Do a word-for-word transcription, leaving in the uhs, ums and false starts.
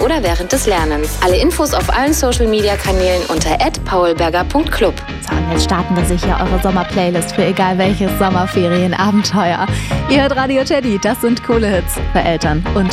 oder während des Lernens. Alle Infos auf allen Social-Media-Kanälen unter at paulberger punkt club. So, und jetzt starten wir sicher eure Sommerplaylist für egal welches Sommerferienabenteuer. Ihr hört Radio Teddy, das sind coole Hits für Eltern und